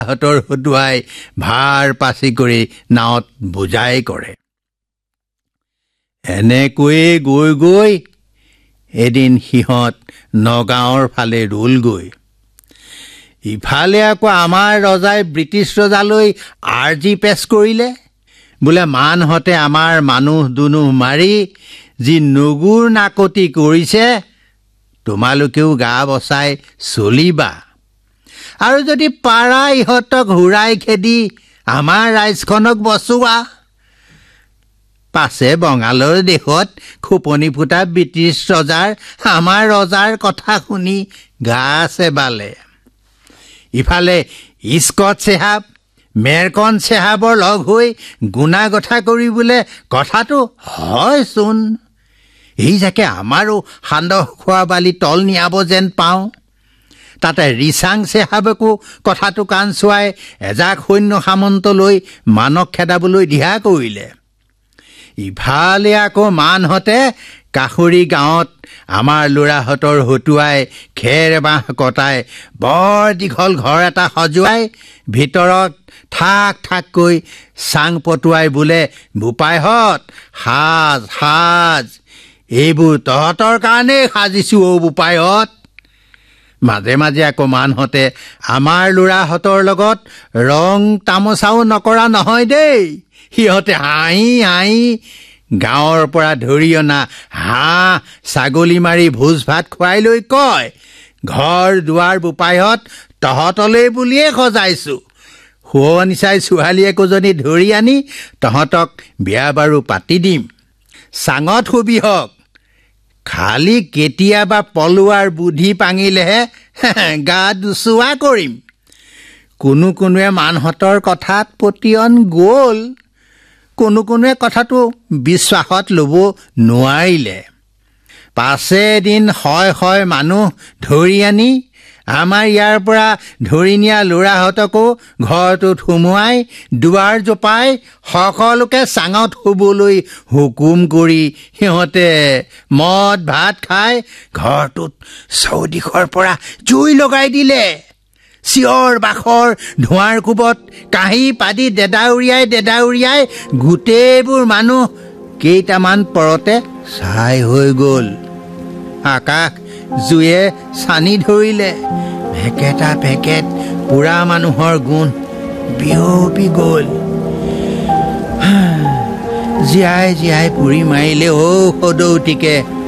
হাতৰ হতুৱাই ভাৰ পাচি কৰি নাৱত বুজাই কৰে। এনেকৈয়ে গৈ গৈ এদিন সিহঁত নগাঁৱৰ ফালে ৰুলগৈ। ইফালে আকৌ আমাৰ ৰজাই ব্ৰিটিছ ৰজালৈ আৰ্জি পেছ কৰিলে, বোলে মানহঁতে আমাৰ মানুহ দুনুহ মাৰি যি নগুৰ নাকতি কৰিছে, তোমালোকেও গা বচাই চলিবা, আৰু যদি পাৰা ইহঁতক হুৰাই খেদি আমাৰ ৰাইজখনক বচোৱা। পাছে বঙালৰ দেশত খোপনি ফুটা ব্ৰিটিছ ৰজাৰ আমাৰ ৰজাৰ কথা শুনি গা চেবালে। ইফালে ইস্কট চেহাব মেৰকন চেহাবৰ লগ হৈ গুণাগথা কৰি বোলে কথাটো হয়চোন, এই যাকে আমাৰো সান্দহ খোৱা বালি তল নিয়াব যেন পাওঁ। তাতে ৰিচাং চেহাবকো কথাটো কাণ চোৱাই এজাক সৈন্য সামন্ত লৈ মানক খেদাবলৈ দিহা কৰিলে। ইফালে আকৌ মানহঁতে কাষৰী গাঁৱত আমাৰ ল'ৰাহঁতৰ হতুৱাই খেৰ বাঁহ কটাই বৰ দীঘল ঘৰ এটা সজুৱাই ভিতৰত ঠাক ঠাককৈ চাং পটুৱাই বোলে, বোপাইহঁত সাজ সাজ, এইবোৰ তহঁতৰ কাৰণেই সাজিছোঁ অ' বোপাইহঁত। মাজে মাজে আকৌ মানহঁতে আমাৰ ল'ৰাহঁতৰ লগত ৰং তামোচাও নকৰা নহয় দেই। সিহঁতে হাঁহি হাঁহি গাঁৱৰ পৰা ধৰি অনা হাঁহ ছাগলী মাৰি ভোজ ভাত খুৱাই লৈ কয়, ঘৰ দুৱাৰ বোপাইহঁত তহঁতলৈ বুলিয়ে সজাইছোঁ। শুৱনি চাই ছোৱালী একোজনী ধৰি আনি তহঁতক বিয়া বাৰু পাতি দিম, চাঙত শুবি হওক। খালি কেতিয়াবা পলোৱাৰ বুদ্ধি পাঙিলেহে গা দুচুৱা কৰিম। কোনোৱে মানহঁতৰ কথাত পতিয়ন গ'ল, কোনোৱে কথাটো বিশ্বাসত ল'ব নোৱাৰিলে। পাছে এদিন হয় মানুহ ধৰি আনি আমাৰ ইয়াৰ পৰা ধৰি নিয়া ল'ৰাহঁতকো ঘৰটোত সুমুৱাই দুৱাৰ জপাই সকলোকে চাঙত শুবলৈ হুকুম কৰি সিহঁতে মদ ভাত খাই ঘৰটোত চৌদিশৰ পৰা জুই লগাই দিলে। চিঞৰ বাখৰ ধোঁৱাৰ কোবত কাঁহী পাদি দেদাউৰিয়াই গোটেইবোৰ মানুহ কেইটামান পৰতে ছাই হৈ গ'ল। আকাশ জুয়ে চানি ধৰিলে, ভেকেটা ভেকেট পুৰা মানুহৰ গুণ বিয়পি গ'ল। জীয়াই পুৰি মাৰিলে সদৌতিকে